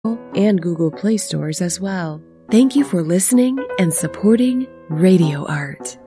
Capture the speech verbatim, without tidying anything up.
and Google Play stores as well. Thank you for listening and supporting Radio Art.